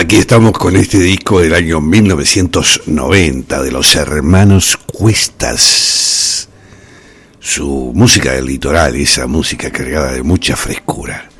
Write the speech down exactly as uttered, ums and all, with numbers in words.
Aquí estamos con este disco del año mil novecientos noventa de los hermanos Cuestas. Su música del litoral, esa música cargada de mucha frescura.